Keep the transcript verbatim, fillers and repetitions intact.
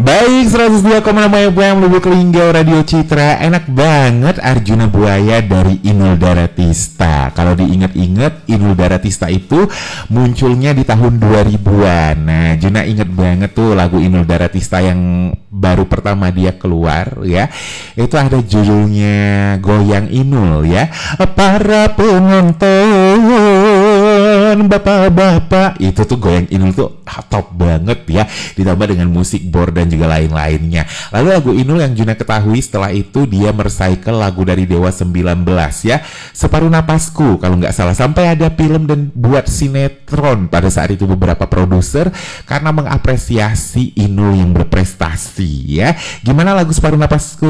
Baik, seratus dua koma enam F M Lubuk Linggau Radio Citra. Enak banget Arjuna Buaya dari Inul Daratista. Kalau diingat-ingat, Inul Daratista itu munculnya di tahun dua ribuan. Nah, Juna inget banget tuh lagu Inul Daratista yang baru pertama dia keluar ya. Itu ada judulnya Goyang Inul ya. Para penonton, bapak-bapak, itu tuh Goyang Inul tuh top banget ya. Ditambah dengan musik board dan juga lain-lainnya. Lalu lagu Inul yang Juna ketahui setelah itu dia merecycle lagu dari Dewa sembilan belas ya, Separuh Napasku kalau nggak salah, sampai ada film dan buat sinetron pada saat itu beberapa produser karena mengapresiasi Inul yang berprestasi ya. Gimana lagu Separuh Napasku?